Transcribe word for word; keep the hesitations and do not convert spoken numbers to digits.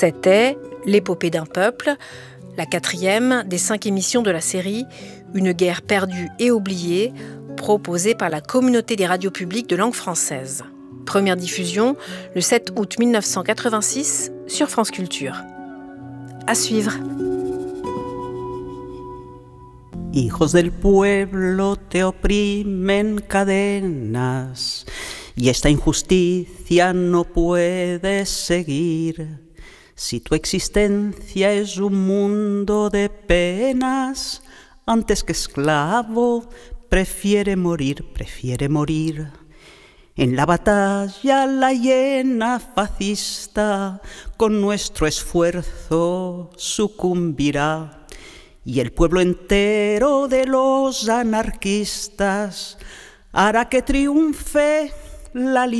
C'était L'épopée d'un peuple, la quatrième des cinq émissions de la série Une guerre perdue et oubliée, proposée par la communauté des radios publiques de langue française. Première diffusion le sept août mille neuf cent quatre-vingt-six sur France Culture. À suivre. Hijos del pueblo te oprimen cadenas y esta injusticia no puede seguir. Si tu existencia es un mundo de penas, antes que esclavo, prefiere morir, prefiere morir. En la batalla la hiena fascista con nuestro esfuerzo sucumbirá. Y el pueblo entero de los anarquistas hará que triunfe la libertad.